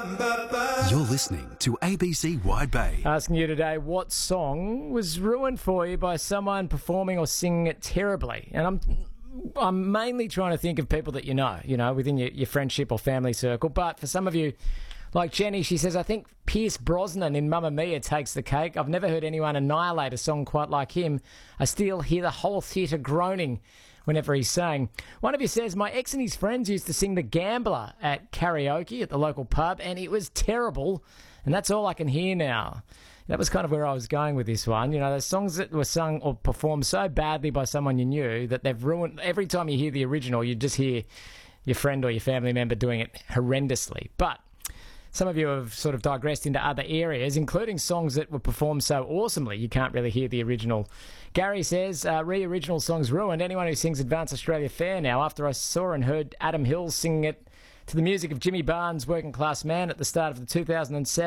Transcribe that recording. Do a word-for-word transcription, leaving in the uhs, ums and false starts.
You're listening to A B C Wide Bay. Asking you today, what song was ruined for you by someone performing or singing it terribly? And I'm I'm mainly trying to think of people that you know, you know, within your, your friendship or family circle. But for some of you, like Jenny, she says, I think Pierce Brosnan in Mamma Mia takes the cake. I've never heard anyone annihilate a song quite like him. I still hear the whole theatre groaning whenever he sang. One of you says, my ex and his friends used to sing The Gambler at karaoke at the local pub, and it was terrible, and that's all I can hear now. That was kind of where I was going with this one. You know, those songs that were sung or performed so badly by someone you knew that they've ruined. Every time you hear the original, you just hear your friend or your family member doing it horrendously. But some of you have sort of digressed into other areas, including songs that were performed so awesomely you can't really hear the original. Gary says, uh, re-original songs ruined. Anyone who sings Advance Australia Fair now, after I saw and heard Adam Hills singing it to the music of Jimmy Barnes' Working Class Man at the start of the two thousand seven